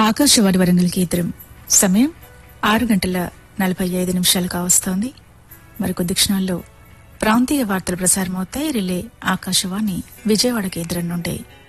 ఆకాశవాణి వరంగల్ కేంద్రం సమయం 6:45 కావస్తోంది. మరికొద్ది క్షణాల్లో ప్రాంతీయ వార్తలు ప్రసారమవుతాయి. రిలే ఆకాశవాణి విజయవాడ కేంద్రం నుండి.